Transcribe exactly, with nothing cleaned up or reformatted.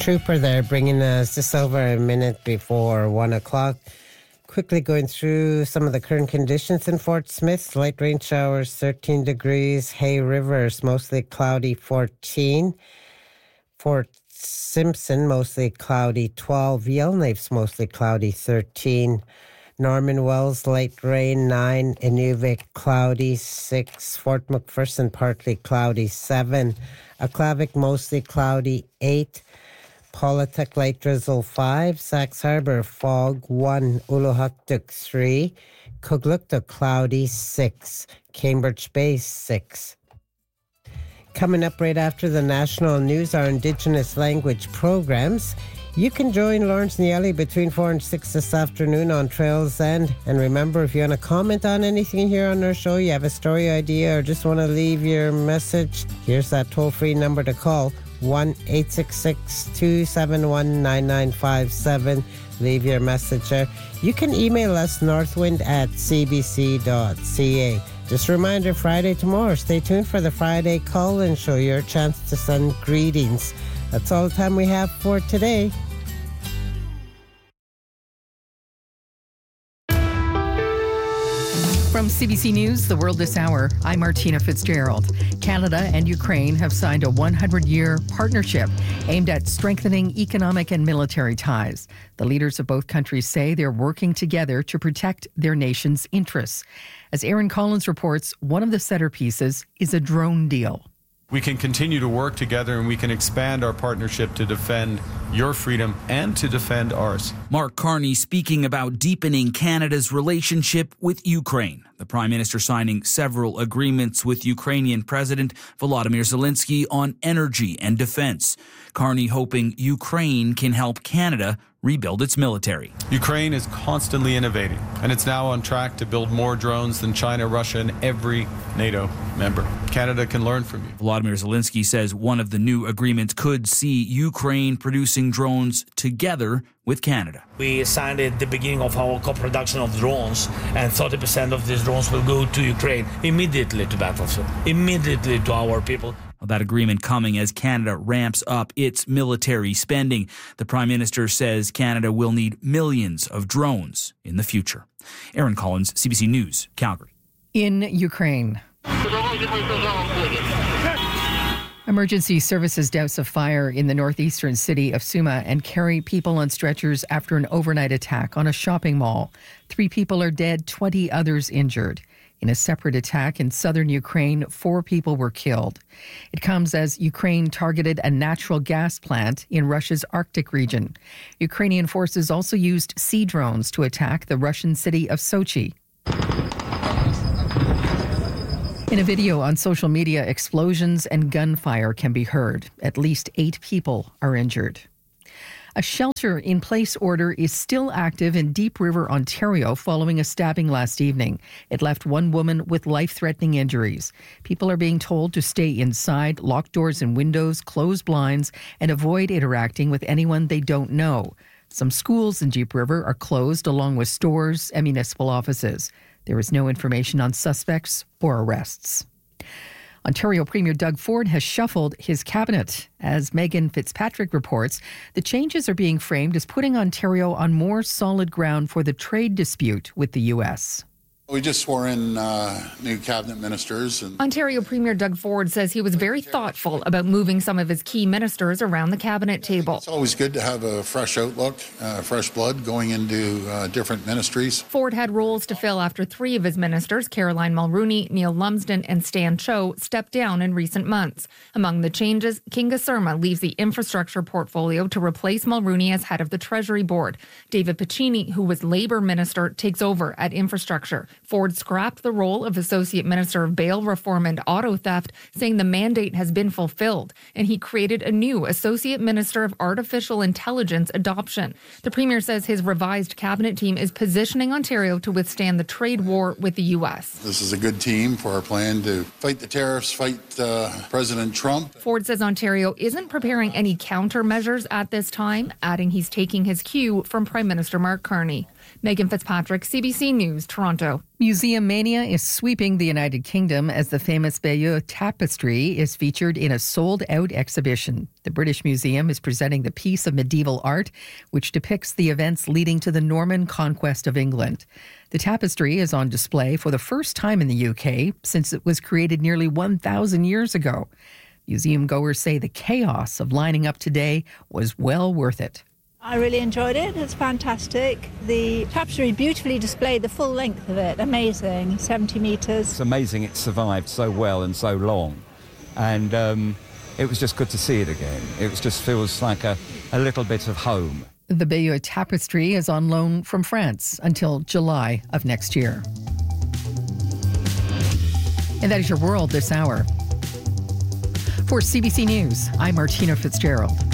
Trooper there, bringing us just over a minute before one o'clock. Quickly going through some of the current conditions in Fort Smith. Light rain showers, thirteen degrees. Hay Rivers, mostly cloudy, fourteen. Fort Simpson, mostly cloudy, twelve. Yellowknife's mostly cloudy, thirteen. Norman Wells, light rain, nine. Inuvik, cloudy, six. Fort McPherson, partly cloudy, seven. Aklavik, mostly cloudy, eight. Politic, light drizzle, five. Sax Harbor, fog, one. Uluhuktuk, three. Kugluktuk, cloudy, six. Cambridge Bay, six. Coming up right after the national news, our Indigenous language programs. You can join Lawrence Nieli between four and six this afternoon on Trails End. And remember, if you want to comment on anything here on our show, you have a story idea, or just want to leave your message, here's that toll-free number to call, one eight six six, two seven one, nine nine five seven. Leave your message there. You can email us, northwind at c b c dot c a. Just a reminder, Friday tomorrow. Stay tuned for the Friday call-in show, your chance to send greetings. That's all the time we have for today. From C B C News, The World This Hour, I'm Martina Fitzgerald. Canada and Ukraine have signed a hundred-year partnership aimed at strengthening economic and military ties. The leaders of both countries say they're working together to protect their nation's interests. As Aaron Collins reports, one of the centerpieces is a drone deal. We can continue to work together and we can expand our partnership to defend your freedom and to defend ours. Mark Carney speaking about deepening Canada's relationship with Ukraine. The Prime Minister signing several agreements with Ukrainian President Volodymyr Zelensky on energy and defense. Carney hoping Ukraine can help Canada rebuild its military. Ukraine is constantly innovating, and it's now on track to build more drones than China, Russia, and every NATO member. Canada can learn from you. Volodymyr Zelensky says one of the new agreements could see Ukraine producing drones together with Canada. We signed at the beginning of our co-production of drones, and thirty percent of these drones will go to Ukraine immediately to battlefield, immediately to our people. That agreement coming as Canada ramps up its military spending. The Prime Minister says Canada will need millions of drones in the future. Aaron Collins, C B C News, Calgary. In Ukraine. Emergency services douse a fire in the northeastern city of Suma and carry people on stretchers after an overnight attack on a shopping mall. Three people are dead, twenty others injured. In a separate attack in southern Ukraine, four people were killed. It comes as Ukraine targeted a natural gas plant in Russia's Arctic region. Ukrainian forces also used sea drones to attack the Russian city of Sochi. In a video on social media, explosions and gunfire can be heard. At least eight people are injured. A shelter-in-place order is still active in Deep River, Ontario, following a stabbing last evening. It left one woman with life-threatening injuries. People are being told to stay inside, lock doors and windows, close blinds, and avoid interacting with anyone they don't know. Some schools in Deep River are closed, along with stores and municipal offices. There is no information on suspects or arrests. Ontario Premier Doug Ford has shuffled his cabinet. As Megan Fitzpatrick reports, the changes are being framed as putting Ontario on more solid ground for the trade dispute with the U S. We just swore in uh, new cabinet ministers. And Ontario Premier Doug Ford says he was very thoughtful about moving some of his key ministers around the cabinet table. It's always good to have a fresh outlook, uh, fresh blood going into uh, different ministries. Ford had roles to fill after three of his ministers, Caroline Mulrooney, Neil Lumsden and Stan Cho, stepped down in recent months. Among the changes, Kinga Surma leaves the infrastructure portfolio to replace Mulrooney as head of the Treasury Board. David Piccini, who was Labour Minister, takes over at infrastructure. Ford scrapped the role of Associate Minister of Bail Reform and Auto Theft, saying the mandate has been fulfilled, and he created a new Associate Minister of Artificial Intelligence Adoption. The Premier says his revised cabinet team is positioning Ontario to withstand the trade war with the U S. This is a good team for our plan to fight the tariffs, fight uh, President Trump. Ford says Ontario isn't preparing any countermeasures at this time, adding he's taking his cue from Prime Minister Mark Carney. Megan Fitzpatrick, C B C News, Toronto. Museum mania is sweeping the United Kingdom as the famous Bayeux tapestry is featured in a sold-out exhibition. The British Museum is presenting the piece of medieval art, which depicts the events leading to the Norman conquest of England. The tapestry is on display for the first time in the U K since it was created nearly one thousand years ago. Museum goers say the chaos of lining up today was well worth it. I really enjoyed it. It's fantastic. The tapestry beautifully displayed the full length of it. Amazing. seventy metres. It's amazing it survived so well and so long. And um, it was just good to see it again. It was just feels like a, a little bit of home. The Bayeux tapestry is on loan from France until July of next year. And that is your world this hour. For C B C News, I'm Martina Fitzgerald.